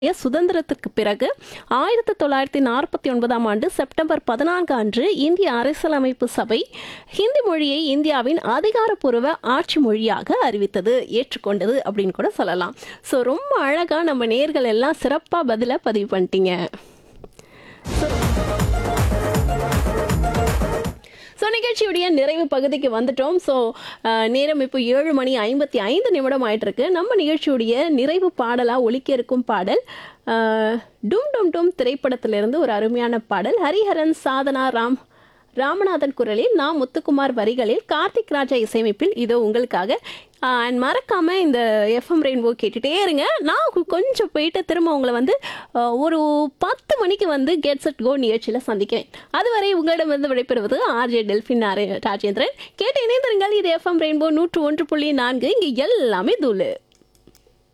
சுதந்திரத்திற்கு பிறகு 1949ஆம் ஆண்டு செப்டம்பர் 14 அன்று இந்திய அரசியலமைப்பு சபை ஹிந்தி மொழியை இந்தியாவின் அதிகாரப்பூர்வ ஆட்சி மொழியாக அறிவித்தது, ஏற்றுக்கொண்டது அப்படின்னு கூட சொல்லலாம். ஸோ ரொம்ப அழகாக நம்ம நேர்கள் எல்லாம் சிறப்பாக பதிலை பதிவு பண்ணிட்டீங்க. ஸோ நிகழ்ச்சியுடைய நிறைவு பகுதிக்கு வந்துட்டோம். ஸோ நேரம் இப்போ 7:55 ஆயிட்டிருக்கு. நம்ம நிகழ்ச்சியுடைய நிறைவு பாடலாக ஒலிக்க இருக்கும் பாடல் டும் டும் டும் திரைப்படத்திலிருந்து ஒரு அருமையான பாடல். ஹரிஹரன், சாதனா, ராமநாதன் குரலில், நான் முத்துக்குமார் வரிகளில், கார்த்திக் ராஜா இசையமைப்பில் இதோ உங்களுக்காக. அண்ட் மறக்காம இந்த எஃப்எம் ரெயின்போ கேட்டுட்டே இருங்க. நான் கொஞ்சம் போயிட்டு திரும்ப உங்களை வந்து ஒரு 10 மணிக்கு வந்து கெட் செட் கோ நிகழ்ச்சியில் சந்திக்கிறேன். அதுவரை உங்களிடம் வந்து விடைபெறுவது ஆர்ஜே டெல்ஃபின் ராஜேந்திரன். கேட்டு இணைந்திருங்கள். இது எஃப்எம் ரெயின்போ 101.4. இங்கே எல்லாமே தூளு.